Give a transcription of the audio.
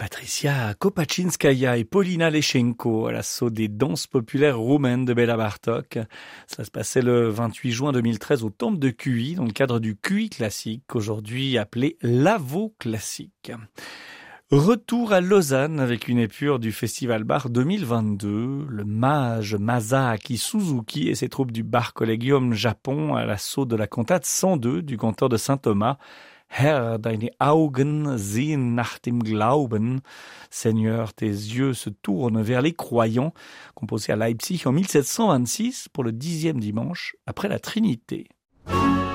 Patricia Kopaczynskaja et Paulina Leschenko à l'assaut des danses populaires roumaines de Béla Bartók. Cela se passait le 28 juin 2013 au Temple de Cluj, dans le cadre du Cluj Classique, aujourd'hui appelé l'Avo Classique. Retour à Lausanne avec une épure du Festival Bach 2022. Le mage Masaaki Suzuki et ses troupes du Bach Collegium Japon à l'assaut de la cantate 102 du canteur de Saint-Thomas. Herr, deine Augen sehen nach dem Glauben. Seigneur, tes yeux se tournent vers les croyants, composé à Leipzig en 1726 pour le 10e dimanche après la Trinité.